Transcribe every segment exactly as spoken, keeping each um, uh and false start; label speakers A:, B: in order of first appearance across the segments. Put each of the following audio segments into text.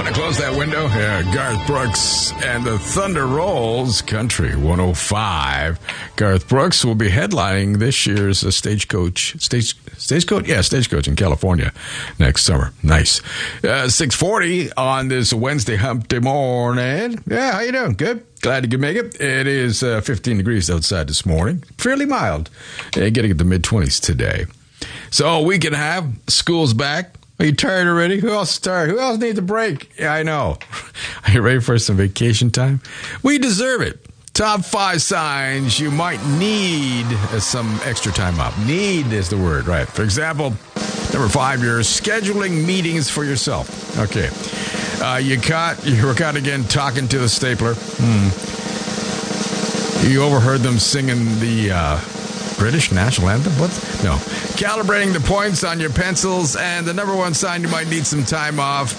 A: want to close that window? Yeah, Garth Brooks and the Thunder Rolls, Country one oh five. Garth Brooks will be headlining this year's uh, Stagecoach, stage, Stagecoach? Yeah, Stagecoach in California next summer. Nice. Uh, six forty on this Wednesday hump day morning. Yeah, how you doing? Good? Glad you could make it. It is uh, fifteen degrees outside this morning. Fairly mild. Uh, getting at the mid-twenties today. So we can have school's back. Are you tired already? Who else is tired? Who else needs a break? Yeah, I know. Are you ready for some vacation time? We deserve it. Top five signs you might need some extra time off. Need is the word, right? For example, number five, you're scheduling meetings for yourself. Okay. Uh, you caught, you were caught again talking to the stapler. Hmm. You overheard them singing the uh, British national anthem? What? No. Calibrating the points on your pencils, and the number one sign you might need some time off.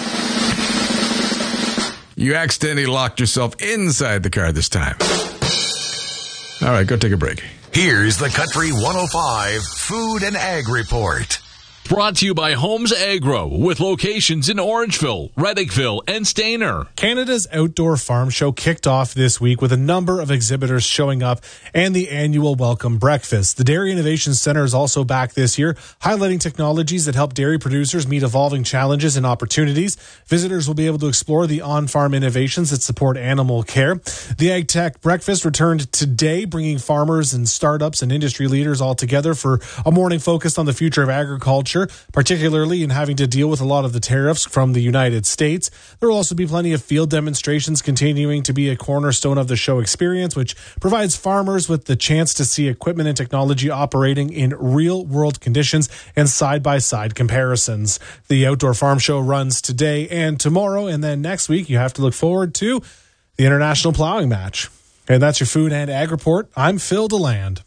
A: You accidentally locked yourself inside the car this time. All right, go take a break.
B: Here's the Country one oh five Food and Ag Report.
C: Brought to you by Homes Agro, with locations in Orangeville, Reddickville, and Stayner.
D: Canada's Outdoor Farm Show kicked off this week with a number of exhibitors showing up and the annual welcome breakfast. The Dairy Innovation Center is also back this year, highlighting technologies that help dairy producers meet evolving challenges and opportunities. Visitors will be able to explore the on-farm innovations that support animal care. The Ag Tech Breakfast returned today, bringing farmers and startups and industry leaders all together for a morning focused on the future of agriculture, particularly in having to deal with a lot of the tariffs from the United States. There will also be plenty of field demonstrations continuing to be a cornerstone of the show experience, which provides farmers with the chance to see equipment and technology operating in real-world conditions and side-by-side comparisons. The Outdoor Farm Show runs today and tomorrow, and then next week you have to look forward to the International Plowing Match. And that's your Food and Ag Report. I'm Phil DeLand.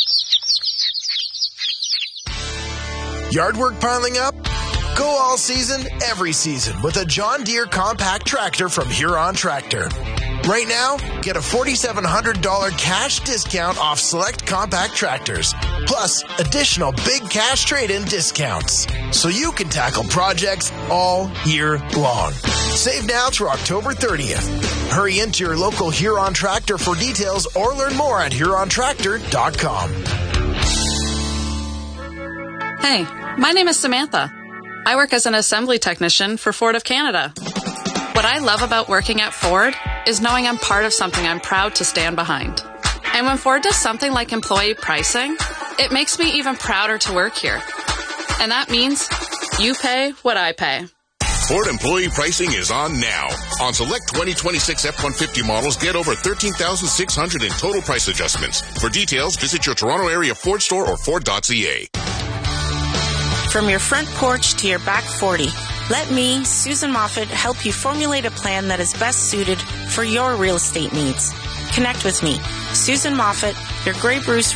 E: Yard work piling up? Go all season, every season with a John Deere compact tractor from Huron Tractor. Right now, get a four thousand seven hundred dollars cash discount off select compact tractors, plus additional big cash trade-in discounts, so you can tackle projects all year long. Save now through October thirtieth. Hurry into your local Huron Tractor for details or learn more at huron tractor dot com.
F: Hey, my name is Samantha. I work as an assembly technician for Ford of Canada. What I love about working at Ford is knowing I'm part of something I'm proud to stand behind. And when Ford does something like employee pricing, it makes me even prouder to work here. And that means you pay what I pay.
G: Ford employee pricing is on now. On select twenty twenty-six F one fifty models, get over thirteen thousand six hundred dollars in total price adjustments. For details, visit your Toronto area Ford store or Ford dot C A.
H: From your front porch to your back forty, let me, Susan Moffat, help you formulate a plan that is best suited for your real estate needs. Connect with me, Susan Moffat, your Grey Bruce